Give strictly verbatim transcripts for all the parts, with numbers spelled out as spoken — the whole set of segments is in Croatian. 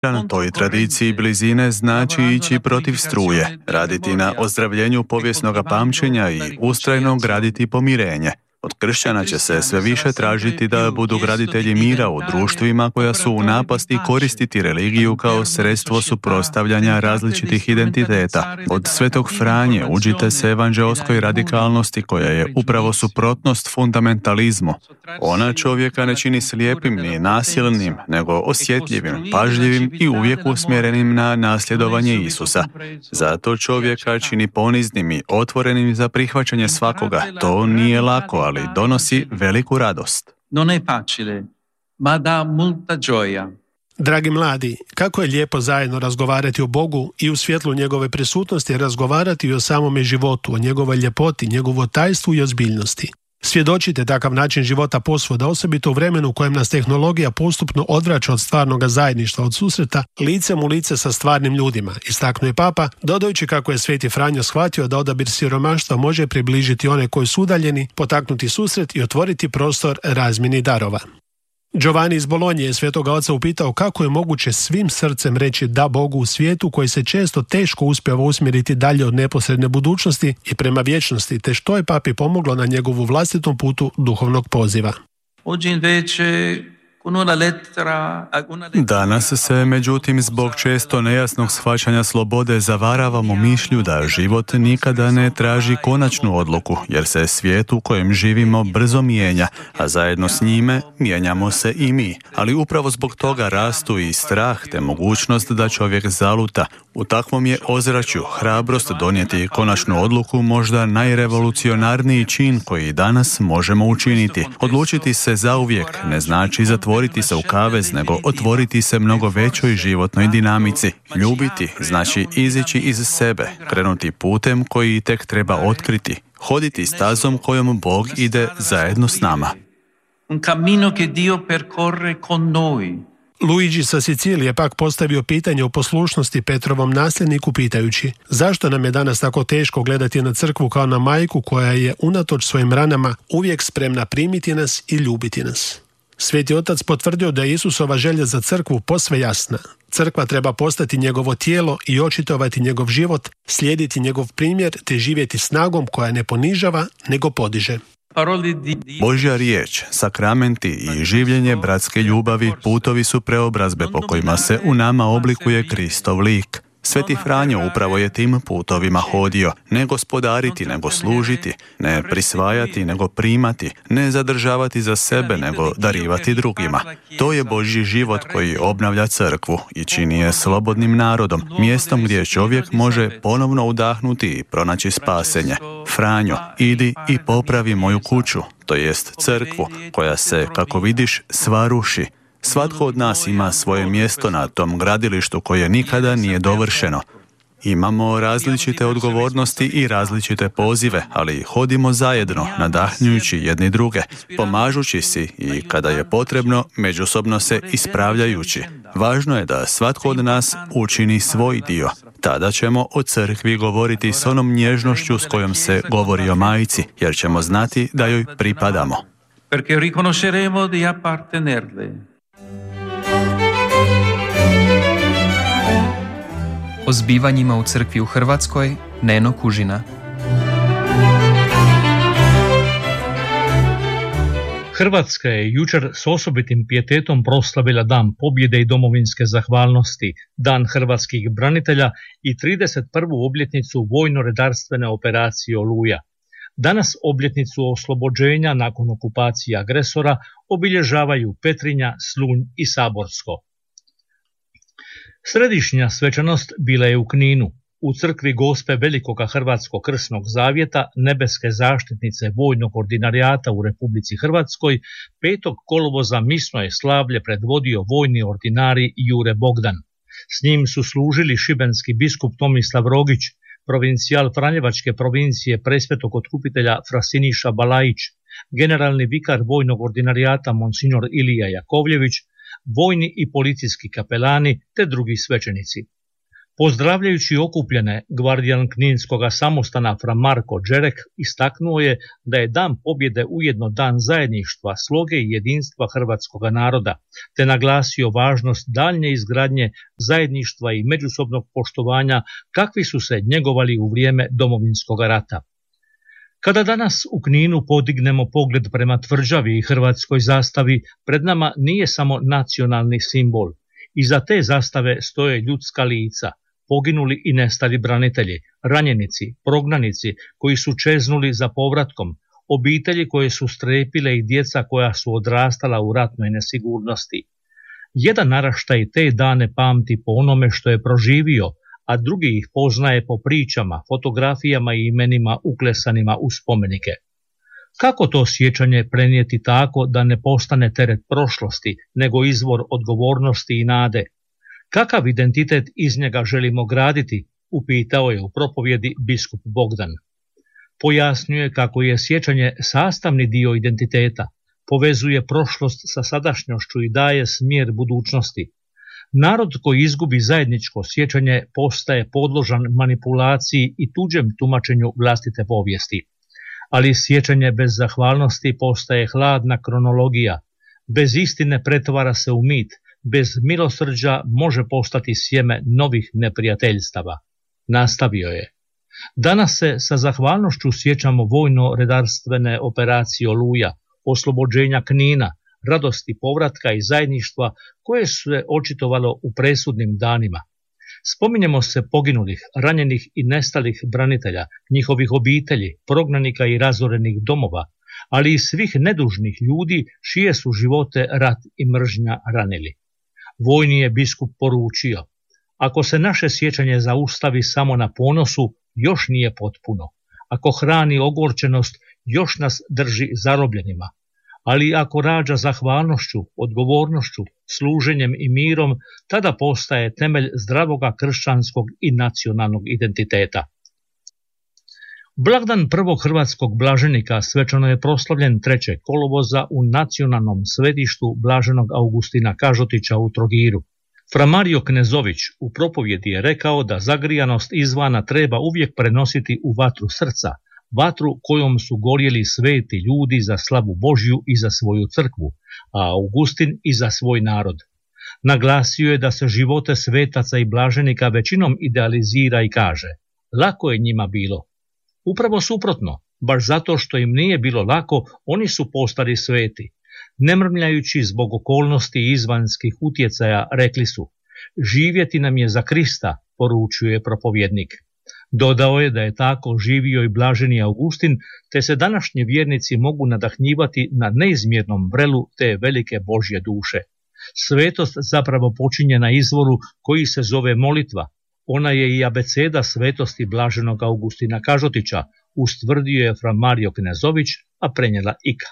Na toj tradiciji blizine znači ići protiv struje, raditi na ozdravljenju povijesnog pamćenja i ustrajno graditi pomirenje. Od kršćana će se sve više tražiti da budu graditelji mira u društvima koja su u napasti koristiti religiju kao sredstvo suprotstavljanja različitih identiteta. Od Svetog Franje učite se evanđeoskoj radikalnosti koja je upravo suprotnost fundamentalizmu. Ona čovjeka ne čini slijepim ni nasilnim, nego osjetljivim, pažljivim i uvijek usmjerenim na nasljedovanje Isusa. Zato čovjeka čini poniznim i otvorenim za prihvaćanje svakoga. To nije lako, ali donosi veliku radost. Non è facile, ma dà molta gioia. Dragi mladi, kako je lijepo zajedno razgovarati o Bogu i u svjetlu njegove prisutnosti razgovarati i o samome životu, o njegovoj ljepoti, njegovu tajstvu i ozbiljnosti. Svjedočite takav način života posvuda, osobito u vremenu u kojem nas tehnologija postupno odvraća od stvarnog zajedništva, od susreta licem u lice sa stvarnim ljudima, istaknuo je Papa, dodajući kako je Sveti Franjo shvatio da odabir siromaštva može približiti one koji su udaljeni, potaknuti susret i otvoriti prostor razmjeni darova. Giovanni iz Bolonje je Svetoga Oca upitao kako je moguće svim srcem reći da Bogu u svijetu koji se često teško uspijeva usmjeriti dalje od neposredne budućnosti i prema vječnosti, te što je Papi pomoglo na njegovu vlastitom putu duhovnog poziva. Danas se, međutim, zbog često nejasnog shvaćanja slobode zavaravamo mišlju da život nikada ne traži konačnu odluku, jer se svijet u kojem živimo brzo mijenja, a zajedno s njime mijenjamo se i mi. Ali upravo zbog toga rastu i strah te mogućnost da čovjek zaluta. U takvom je ozračju hrabrost donijeti konačnu odluku možda najrevolucionarniji čin koji danas možemo učiniti. Odlučiti se zauvijek ne znači zatvoriti se u kavez, nego otvoriti se mnogo većoj životnoj dinamici. Ljubiti znači izići iz sebe, krenuti putem koji tek treba otkriti, hoditi stazom kojom Bog ide zajedno s nama. Un cammino che Dio percorre con noi. Luigi sa Sicilije pak postavio pitanje o poslušnosti Petrovom nasljedniku pitajući zašto nam je danas tako teško gledati na crkvu kao na majku koja je unatoč svojim ranama uvijek spremna primiti nas i ljubiti nas. Sveti Otac potvrdio da je Isusova želja za crkvu posve jasna. Crkva treba postati njegovo tijelo i očitovati njegov život, slijediti njegov primjer te živjeti snagom koja ne ponižava nego podiže. Božja riječ, sakramenti i življenje bratske ljubavi putovi su preobrazbe po kojima se u nama oblikuje Kristov lik. Sveti Franjo upravo je tim putovima hodio, ne gospodariti nego služiti, ne prisvajati nego primati, ne zadržavati za sebe nego darivati drugima. To je Božji život koji obnavlja crkvu i čini je slobodnim narodom, mjestom gdje čovjek može ponovno udahnuti i pronaći spasenje. Franjo, idi i popravi moju kuću, to jest crkvu, koja se, kako vidiš, sva ruši. Svatko od nas ima svoje mjesto na tom gradilištu koje nikada nije dovršeno. Imamo različite odgovornosti i različite pozive, ali hodimo zajedno, nadahnjujući jedni druge, pomažući si i kada je potrebno, međusobno se ispravljajući. Važno je da svatko od nas učini svoj dio. Tada ćemo o crkvi govoriti s onom nježnošću s kojom se govori o majci, jer ćemo znati da joj pripadamo. Perché riconosceremo di appartenerle. O zbivanjima u crkvi u Hrvatskoj, Neno Kužina. Hrvatska je jučer s osobitim pijetetom proslavila Dan pobjede i domovinske zahvalnosti, Dan hrvatskih branitelja i trideset prvu obljetnicu vojno-redarstvene operacije Oluja. Danas obljetnicu oslobođenja nakon okupacije agresora obilježavaju Petrinja, Slunj i Saborsko. Središnja svečanost bila je u Kninu, u crkvi Gospe Velikoga Hrvatskog krsnog zavjeta, nebeske zaštitnice vojnog ordinarijata u Republici Hrvatskoj. Petog kolovoza misno je slavlje predvodio vojni ordinari Jure Bogdan. S njim su služili šibenski biskup Tomislav Rogić, provincijal Franjevačke provincije presvetog otkupitelja Fra Siniša Balajić, generalni vikar vojnog ordinarijata Monsignor Ilija Jakovljević, vojni i policijski kapelani te drugi svećenici. Pozdravljajući okupljene, gvardijan Kninskoga samostana fra Marko Đerek istaknuo je da je Dan pobjede ujedno dan zajedništva, sloge i jedinstva hrvatskoga naroda, te naglasio važnost daljnje izgradnje zajedništva i međusobnog poštovanja kakvi su se njegovali u vrijeme Domovinskog rata. Kada danas u Kninu podignemo pogled prema tvrđavi i hrvatskoj zastavi, pred nama nije samo nacionalni simbol. Iza te zastave stoje ljudska lica, poginuli i nestali branitelji, ranjenici, prognanici koji su čeznuli za povratkom, obitelji koje su strepile i djeca koja su odrastala u ratnoj nesigurnosti. Jedan naraštaj te dane pamti po onome što je proživio, a drugi ih poznaje po pričama, fotografijama i imenima uklesanima u spomenike. Kako to sjećanje prenijeti tako da ne postane teret prošlosti, nego izvor odgovornosti i nade? Kakav identitet iz njega želimo graditi, upitao je u propovjedi biskup Bogdan. Pojasnjuje kako je sjećanje sastavni dio identiteta, povezuje prošlost sa sadašnjošću i daje smjer budućnosti. Narod koji izgubi zajedničko sjećanje postaje podložan manipulaciji i tuđem tumačenju vlastite povijesti. Ali sjećanje bez zahvalnosti postaje hladna kronologija, bez istine pretvara se u mit, bez milosrđa može postati sjeme novih neprijateljstava. Nastavio je. Danas se sa zahvalnošću sjećamo vojno-redarstvene operacije Oluja, oslobođenja Knina, radosti povratka i zajedništva koje se očitovalo u presudnim danima. Spominjemo se poginulih, ranjenih i nestalih branitelja, njihovih obitelji, prognanika i razorenih domova, ali i svih nedužnih ljudi čije su živote rat i mržnja ranili. Vojni je biskup poručio: ako se naše sjećanje zaustavi samo na ponosu, još nije potpuno. Ako hrani ogorčenost, još nas drži zarobljenima. Ali ako rađa zahvalnošću, odgovornošću, služenjem i mirom, tada postaje temelj zdravoga kršćanskog i nacionalnog identiteta. Blagdan prvog hrvatskog blaženika svečano je proslavljen trećeg kolovoza u nacionalnom svetištu blaženog Augustina Kažotića u Trogiru. Fra Mario Knezović u propovjedi je rekao da zagrijanost izvana treba uvijek prenositi u vatru srca, vatru kojom su gorjeli sveti ljudi za slavu Božju i za svoju crkvu, a Augustin i za svoj narod. Naglasio je da se živote svetaca i blaženika većinom idealizira i kaže: lako je njima bilo. Upravo suprotno, baš zato što im nije bilo lako, oni su postali sveti. Ne mrmljajući zbog okolnosti i izvanjskih utjecaja, rekli su: živjeti nam je za Krista, poručuje propovjednik. Dodao je da je tako živio i blaženi Augustin, te se današnji vjernici mogu nadahnjivati na neizmjernom vrelu te velike Božje duše. Svetost zapravo počinje na izvoru koji se zove molitva. Ona je i abeceda svetosti blaženog Augustina Kažotića, ustvrdio je fra Mario Knezović, a prenijela Ika.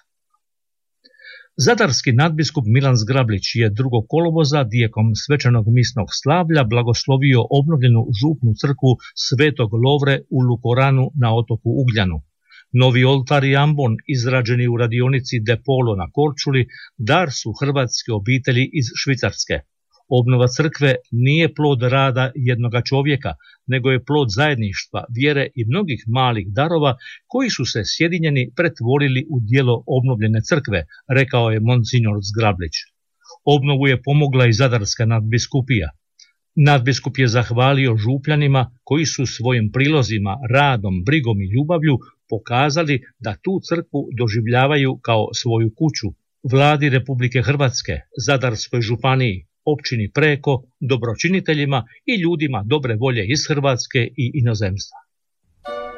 Zadarski nadbiskup Milan Zgrablić je drugog kolovoza tijekom svečanog misnog slavlja blagoslovio obnovljenu župnu crkvu Svetog Lovre u Lukoranu na otoku Ugljanu. Novi oltar i ambon izrađeni u radionici De Polo na Korčuli dar su hrvatske obitelji iz Švicarske. Obnova crkve nije plod rada jednoga čovjeka, nego je plod zajedništva, vjere i mnogih malih darova koji su se sjedinjeni pretvorili u djelo obnovljene crkve, rekao je monsignor Zgrablić. Obnovu je pomogla i zadarska nadbiskupija. Nadbiskup je zahvalio župljanima koji su svojim prilozima, radom, brigom i ljubavlju pokazali da tu crkvu doživljavaju kao svoju kuću. Vladi Republike Hrvatske, Zadarskoj županiji, općini Preko, dobročiniteljima i ljudima dobre volje iz Hrvatske i inozemstva.